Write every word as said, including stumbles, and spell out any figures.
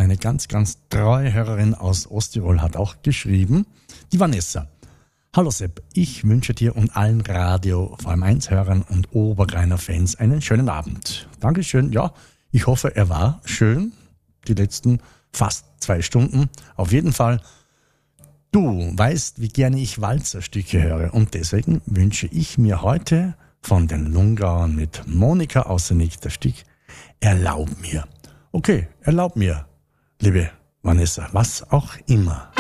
eine ganz, ganz treue Hörerin aus Osttirol hat auch geschrieben, die Vanessa. Hallo Sepp, ich wünsche dir und allen Radio V M eins Hörern und Oberreiner Fans einen schönen Abend. Dankeschön, ja, ich hoffe, er war schön, die letzten fast zwei Stunden. Auf jeden Fall, du weißt, wie gerne ich Walzerstücke höre und deswegen wünsche ich mir heute von den Lungauern mit Monika Außernick das Stück Erlaub mir. Okay, erlaub mir, liebe Vanessa, was auch immer.